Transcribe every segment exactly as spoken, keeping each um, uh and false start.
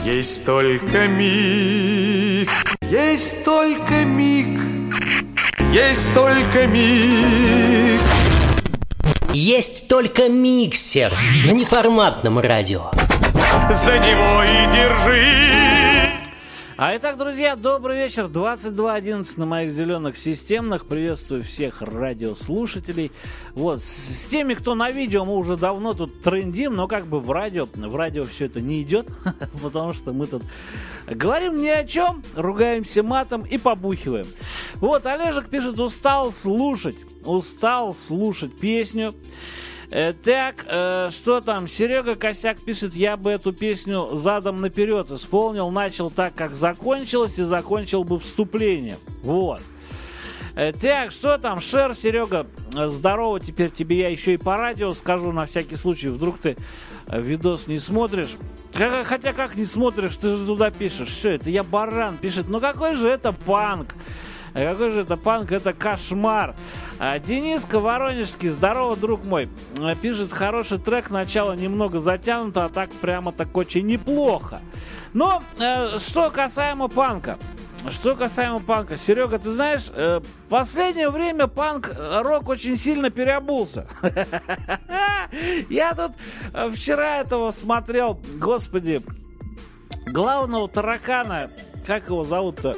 Есть только миг, есть только миг, есть только миг. Есть только миксер на неформатном радио. За него и держи. А итак, друзья, добрый вечер. двадцать два одиннадцать на моих зеленых системных. Приветствую всех радиослушателей. Вот, с, с теми, кто на видео, мы уже давно тут трендим, но как бы в радио, в радио все это не идет, потому что мы тут говорим ни о чем, ругаемся матом и побухиваем. Вот, Олежек пишет, устал слушать, устал слушать песню. Э, так, э, что там? Серега Косяк пишет, я бы эту песню задом наперед исполнил, начал так, как закончилось, и закончил бы вступление. Вот. Э, так, что там? Шер, Серега, здорово, теперь тебе я еще и по радио скажу на всякий случай, вдруг ты э, видос не смотришь. Хотя как не смотришь, ты же туда пишешь, все, это я баран, пишет, ну какой же это панк? Какой же это панк, это кошмар. А, Дениска Воронежский, здорово, друг мой. А, пишет, хороший трек, начало немного затянуто, а так прямо так очень неплохо. Но, э, что касаемо панка. Что касаемо панка. Серега, ты знаешь, э, в последнее время панк-рок очень сильно переобулся. Я тут вчера этого смотрел, господи, главного таракана, как его зовут-то?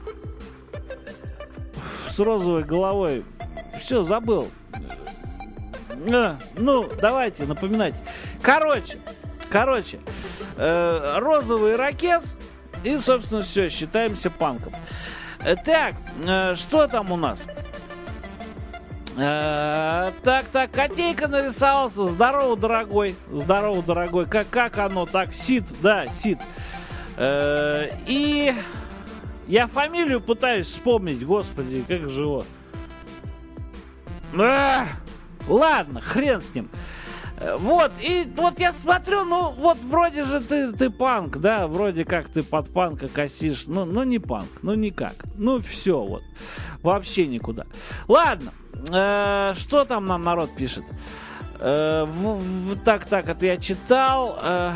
С розовой головой. Все, забыл. А, ну, давайте, напоминайте. Короче, короче, э, розовый ирокез. И, собственно, все, считаемся панком. Э, так, э, что там у нас? Э, так, так, котейка нарисовался. Здорово, дорогой. Здорово, дорогой. Как, как оно так? Сид, да, Сид. Э, и... Я фамилию пытаюсь вспомнить, господи, как же его. А, ладно, хрен с ним. Вот, и вот я смотрю, ну, вот вроде же ты, ты панк, да, вроде как ты под панка косишь, ну, ну не панк, ну никак, ну все, вот, вообще никуда. Ладно, э, что там нам народ пишет? Э, в, в, так, так, это я читал... Э,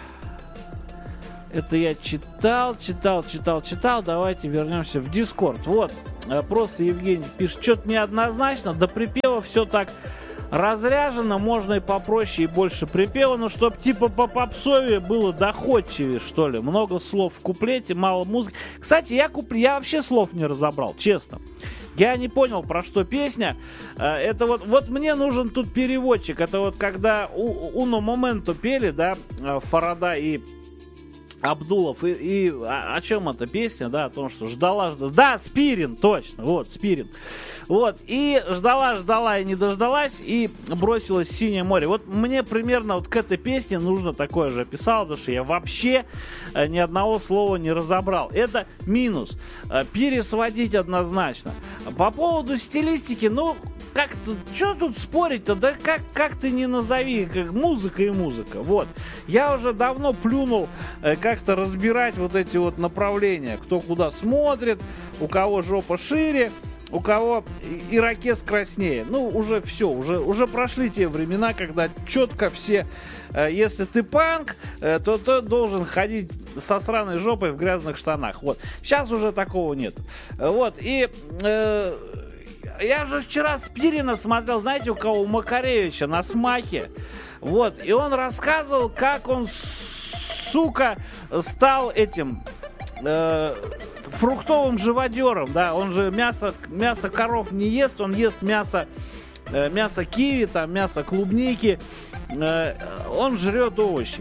Это я читал, читал, читал, читал. Давайте вернемся в Дискорд. Вот, просто Евгений пишет, что-то неоднозначно. До припева все так разряжено. Можно и попроще, и больше припева. Но чтоб типа по попсове было доходчивее, что ли. Много слов в куплете, мало музыки. Кстати, я, куп... я вообще слов не разобрал, честно. Я не понял, про что песня. Это вот, вот мне нужен тут переводчик. Это вот когда Uno Momento пели, да, Фарада и... Абдулов, и, и о, о чем эта песня, да, о том, что ждала, ждала, да, Спирин, точно, вот, Спирин, вот, и ждала, ждала и не дождалась, и бросилась в синее море. Вот мне примерно вот к этой песне нужно такое же описал, потому что я вообще э, ни одного слова не разобрал. Это минус, э, пересводить однозначно. По поводу стилистики, ну, как-то, что тут спорить-то, да как, как ты не назови, как музыка и музыка, вот. Я уже давно плюнул э, как-то разбирать вот эти вот направления, кто куда смотрит, у кого жопа шире, у кого ирокез краснее. Ну, уже все, уже, уже прошли те времена, когда четко все, э, если ты панк, э, то ты должен ходить со сраной жопой в грязных штанах, вот. Сейчас уже такого нет, вот, и... Э, Я же вчера Спирина смотрел, знаете, у кого? У Макаревича на Смаке. Вот, и он рассказывал, как он, сука, стал этим э, фруктовым живодером, да, он же мясо, мясо коров не ест, он ест мясо, э, мясо киви, там, мясо клубники, э, он жрет овощи.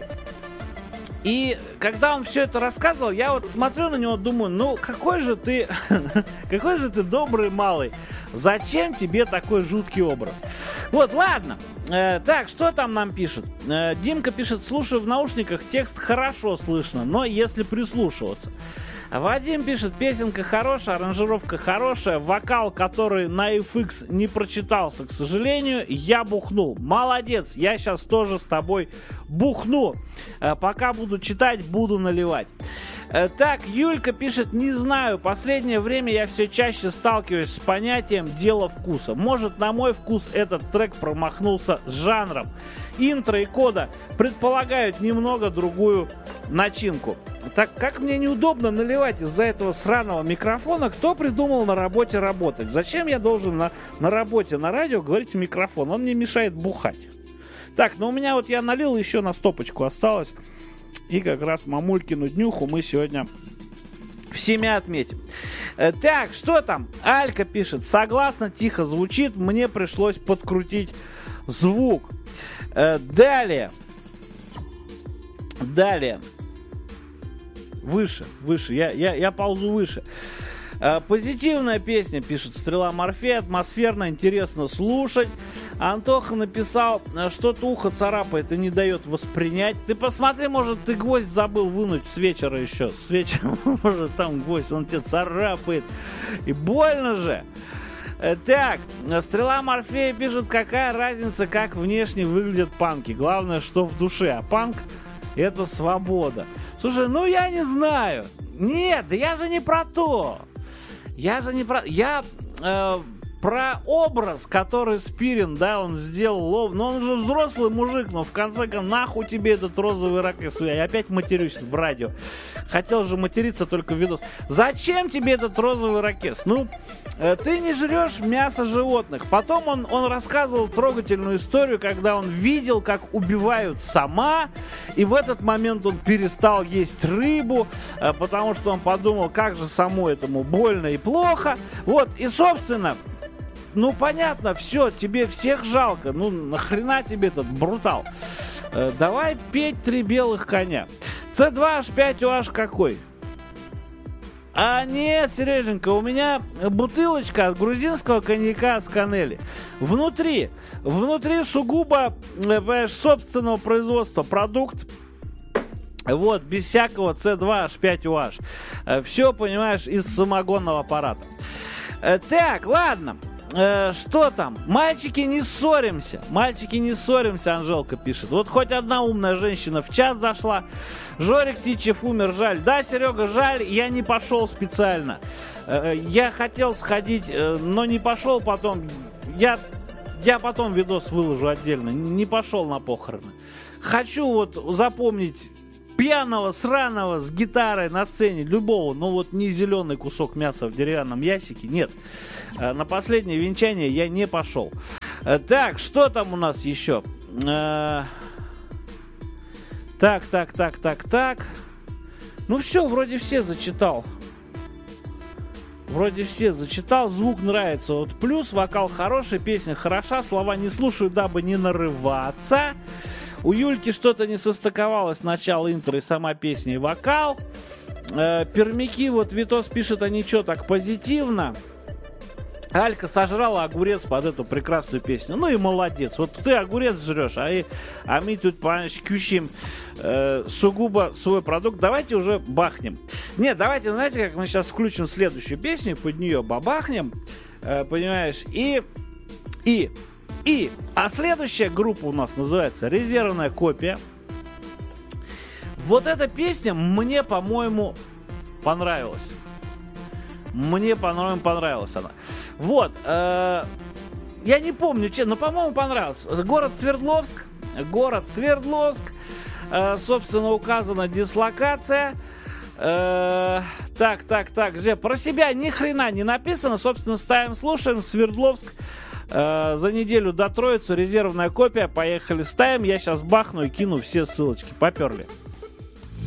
И когда он все это рассказывал, я вот смотрю на него, думаю, ну какой же ты, какой же ты добрый малый, зачем тебе такой жуткий образ? Вот, ладно, э, так, что там нам пишут? Э, Димка пишет, слушаю в наушниках, текст хорошо слышно, но если прислушиваться. Вадим пишет, песенка хорошая, аранжировка хорошая, вокал, который на эф икс не прочитался, к сожалению, я бухнул. Молодец, я сейчас тоже с тобой бухну. Пока буду читать, буду наливать. Так, Юлька пишет, не знаю, последнее время я все чаще сталкиваюсь с понятием «дело вкуса». Может, на мой вкус этот трек промахнулся с жанром. Интро и кода предполагают немного другую начинку. Так как мне неудобно наливать из-за этого сраного микрофона, кто придумал на работе работать? Зачем я должен на, на работе на радио говорить в микрофон? Он мне мешает бухать. Так, ну у меня вот я налил, еще на стопочку осталось. И как раз мамулькину днюху мы сегодня всеми отметим. Э, так, что там? Алька пишет. Согласно, тихо звучит. Мне пришлось подкрутить звук. Э, далее. Далее. Выше, выше. Я, я, я ползу выше. Э, позитивная песня, пишет Стрела Морфея. Атмосферно, интересно слушать. Антоха написал, что-то ухо царапает и не дает воспринять. Ты посмотри, может, ты гвоздь забыл вынуть с вечера еще. С вечера, может, там гвоздь, он тебе царапает. И больно же. Так, Стрела Морфея пишет, какая разница, как внешне выглядят панки. Главное, что в душе. А панк — это свобода. Слушай, ну я не знаю. Нет, да я же не про то. Я же не про... Я... Э, Про образ, который Спирин, да, он сделал, но он же взрослый мужик, но в конце концов, нахуй тебе этот розовый ракет, я опять матерюсь в радио, хотел же материться только в видос. Зачем тебе этот розовый ракет? Ну, э, ты не жрешь мясо животных. Потом он, он рассказывал трогательную историю, когда он видел, как убивают сама, и в этот момент он перестал есть рыбу, э, потому что он подумал, как же саму этому больно и плохо. Вот, и собственно... Ну, понятно, все, тебе всех жалко. Ну, нахрена тебе этот брутал? Э, давай петь «Три белых коня». С два аш пять о аш какой? А нет, Сереженька, у меня бутылочка от грузинского коньяка с канели. Внутри, внутри сугубо э, собственного производства продукт. Вот, без всякого С два аш пять о аш. Э, все, понимаешь, из самогонного аппарата. Э, так, ладно. Э, что там? Мальчики, не ссоримся. Мальчики, не ссоримся, Анжелка пишет. Вот хоть одна умная женщина в чат зашла. Жорик Тичев умер, жаль. Да, Серега, жаль, я не пошел специально. Э, я хотел сходить, э, но не пошел потом. Я, я потом видос выложу отдельно. Не пошел на похороны. Хочу вот запомнить пьяного, сраного, с гитарой на сцене, любого, но вот не зеленый кусок мяса в деревянном ящике, нет. На последнее венчание я не пошел. Так, что там у нас еще? Так, так, так, так, так. Ну все, вроде все зачитал. Вроде все зачитал, звук нравится. Вот плюс, вокал хороший, песня хороша, слова не слушаю, дабы не нарываться. У Юльки что-то не состыковалось, начало интро и сама песня, и вокал. Э, пермяки, вот Витос пишет, а ничего, так позитивно. Алька сожрала огурец под эту прекрасную песню. Ну и молодец. Вот ты огурец жрешь, а, и, а мы тут, понимаешь, кющим э, сугубо свой продукт. Давайте уже бахнем. Нет, давайте, знаете, как мы сейчас включим следующую песню, под нее бабахнем, э, понимаешь, и... и И, а следующая группа у нас называется «Резервная копия». Вот эта песня мне, по-моему, понравилась. Мне, по-моему, понравилась она. Вот, э, я не помню, но, по-моему, понравилась. Город Свердловск. Город Свердловск. Э, собственно, указана дислокация. Э, так, так, так, где? Про себя ни хрена не написано. Собственно, ставим, слушаем. Свердловск. За неделю до Троицу, резервная копия, поехали, ставим, я сейчас бахну и кину все ссылочки, поперли.